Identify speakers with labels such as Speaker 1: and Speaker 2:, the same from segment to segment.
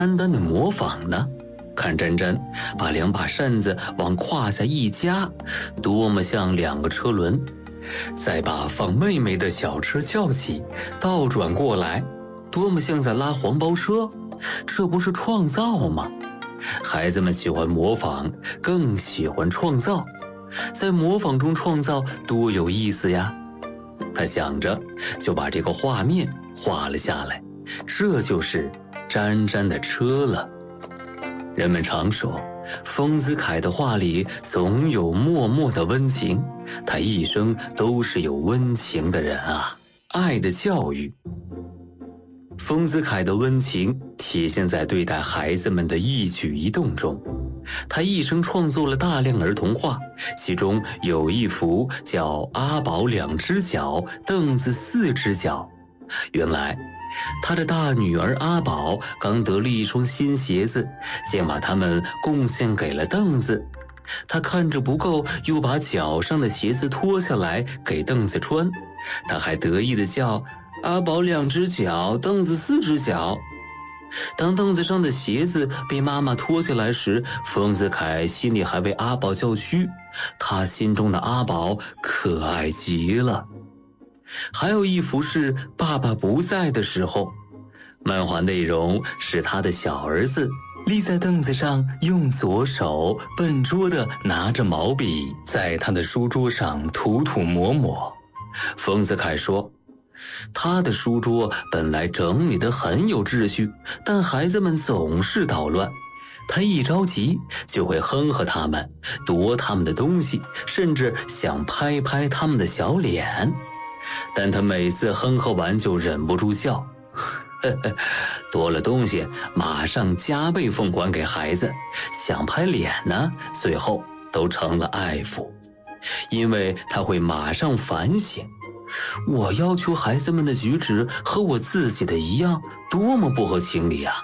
Speaker 1: 单单的模仿呢。看珍珍把2把扇子往胯下一夹，多么像2个车轮；再把放妹妹的小车翘起，倒转过来，多么像在拉黄包车。这不是创造吗？孩子们喜欢模仿，更喜欢创造。在模仿中创造多有意思呀！他想着，就把这个画面画了下来。这就是詹詹的车了。人们常说，丰子恺的画里总有默默的温情，他一生都是有温情的人啊。爱的教育，丰子恺的温情体现在对待孩子们的一举一动中。他一生创作了大量儿童画，其中有一幅叫《阿宝2只脚，凳子4只脚》。原来他的大女儿阿宝刚得了一双新鞋子，竟把它们贡献给了凳子。他看着不够，又把脚上的鞋子脱下来给凳子穿。他还得意地叫阿宝2只脚，凳子4只脚。当凳子上的鞋子被妈妈脱下来时，丰子恺心里还为阿宝叫屈，他心中的阿宝可爱极了。还有一幅是爸爸不在的时候，漫画内容是他的小儿子立在凳子上，用左手笨拙地拿着毛笔在他的书桌上涂涂抹抹。丰子恺说，他的书桌本来整理得很有秩序，但孩子们总是捣乱。他一着急就会哼哼他们，夺他们的东西，甚至想拍拍他们的小脸。但他每次哼哼完就忍不住笑，夺了东西马上加倍奉还给孩子，想拍脸呢，最后都成了爱抚。因为他会马上反省，我要求孩子们的举止和我自己的一样，多么不合情理啊！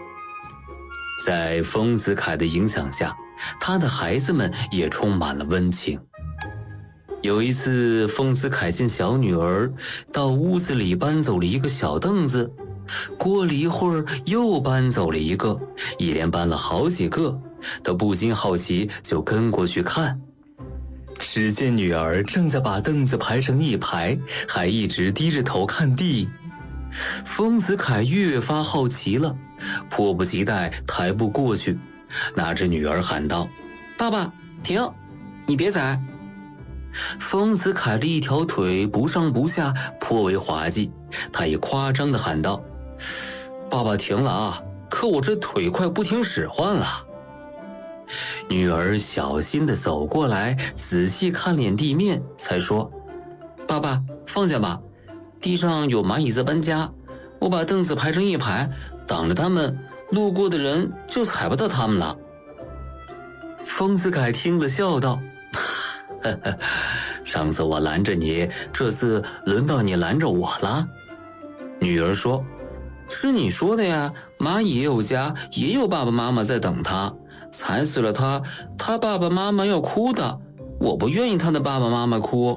Speaker 1: 在丰子恺的影响下，他的孩子们也充满了温情。有一次，丰子恺见小女儿到屋子里搬走了一个小凳子，过了一会儿又搬走了一个，一连搬了好几个，他不禁好奇，就跟过去看。只见女儿正在把凳子排成一排，还一直低着头看地。丰子恺越发好奇了，迫不及待抬步过去，拿着女儿喊道：“爸爸，停，你别踩！”丰子恺的一条腿不上不下，颇为滑稽，他也夸张地喊道：“爸爸停了啊，可我这腿快不听使唤了。”女儿小心地走过来，仔细看脸地面，才说：“爸爸，放下吧，地上有蚂蚁在搬家，我把凳子排成一排，挡着他们，路过的人就踩不到他们了。”丰子恺听了笑道：“呵呵，上次我拦着你，这次轮到你拦着我了。”女儿说：“是你说的呀，蚂蚁也有家，也有爸爸妈妈在等他。踩死了他，他爸爸妈妈要哭的，我不愿意他的爸爸妈妈哭。”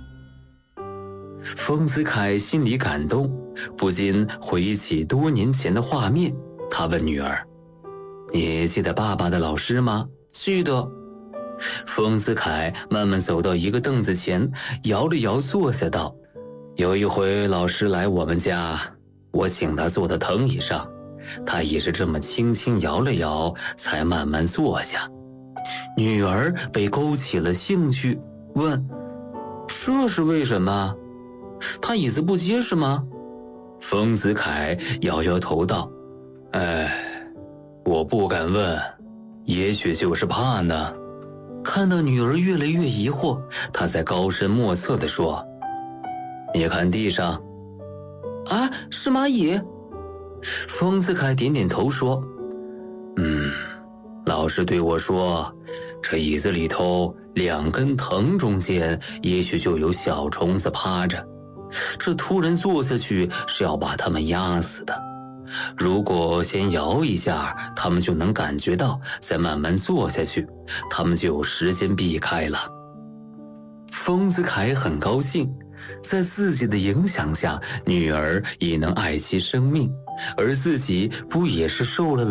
Speaker 1: 丰子恺心里感动，不禁回忆起多年前的画面。他问女儿：“你记得爸爸的老师吗？”“记得。”丰子恺慢慢走到一个凳子前，摇了摇坐下道：“有一回老师来我们家，我请他坐到藤椅上，他也是这么轻轻摇了摇，才慢慢坐下。”女儿被勾起了兴趣，问：“这是为什么？怕椅子不结实吗？”丰子恺摇摇头道：“我不敢问，也许就是怕呢。”看到女儿越来越疑惑，他才高深莫测地说：“你看地上。”“啊，是蚂蚁。”丰子恺点点头说：“老师对我说，这椅子里头2根藤中间也许就有小虫子趴着，这突然坐下去是要把它们压死的。如果先摇一下，它们就能感觉到，再慢慢坐下去，它们就有时间避开了。”丰子恺很高兴，在自己的影响下，女儿也能爱惜生命， 而自己不也是受了